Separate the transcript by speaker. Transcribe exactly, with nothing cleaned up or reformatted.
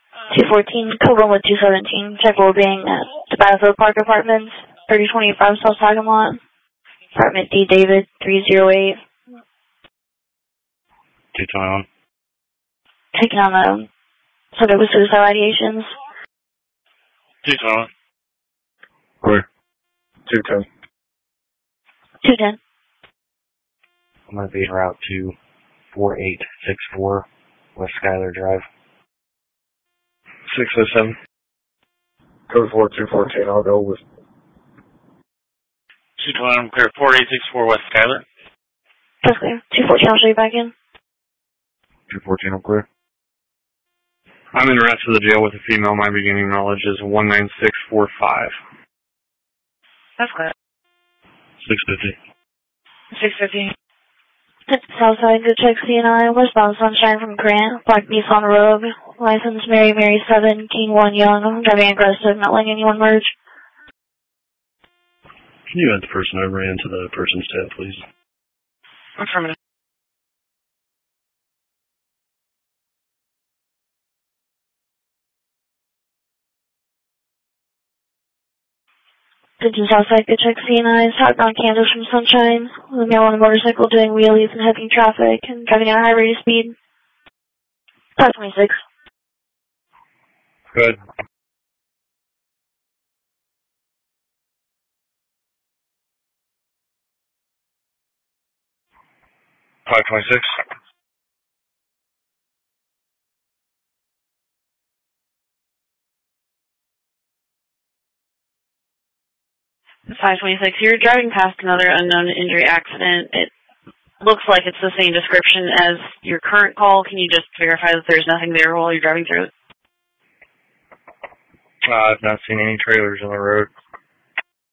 Speaker 1: two fourteen, Cobra with two seventeen. Check well-being at Tabasco Park Apartments, thirty twenty-five South Sagamore. Apartment D. David, three oh eight.
Speaker 2: two twenty-one.
Speaker 1: Taking on a subject with suicide ideations.
Speaker 2: two twenty-one.
Speaker 3: Clear. two ten.
Speaker 1: two ten.
Speaker 2: I'm going to be en route to four eight six four West Schuyler Drive.
Speaker 3: six oh seven. Code four two fourteen, I'll go with.
Speaker 2: two twenty-one, clear. four eight six four West Schuyler.
Speaker 1: That's clear. two fourteen, I'll show you back in.
Speaker 3: two fourteen, I'm clear.
Speaker 2: I'm in route to the jail with a female. My beginning knowledge is one nine six four five.
Speaker 1: That's clear.
Speaker 2: six fifty.
Speaker 1: six fifty. Southside, good check C and I. Westbound Sunshine from Grant. Black Nissan Rogue. License Mary Mary seven, King one Young. Driving aggressive, not letting anyone merge.
Speaker 2: Can you add the person over into the person's tab, please?
Speaker 1: Affirmative. Fifteen Southside, good check C and I. Southbound Kansas from Sunshine. The male on a motorcycle doing wheelies and heavy traffic and driving at a high rate of speed. five twenty-six.
Speaker 2: Good. five twenty-six.
Speaker 1: five twenty-six. You're driving past another unknown injury accident. It looks like it's the same description as your current call. Can you just verify that there's nothing there while you're driving through it?
Speaker 2: Uh, I've not seen any trailers on the road.